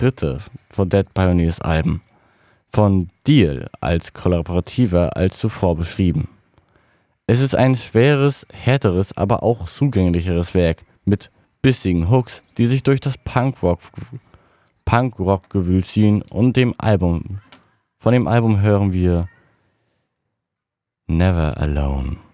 dritte von Dead Pioneers Alben. Von Dio als kollaborativer als zuvor beschrieben. Es ist ein schweres, härteres, aber auch zugänglicheres Werk mit bissigen Hooks, die sich durch das Punkrock-Gewühl ziehen und von dem Album hören wir Never Alone.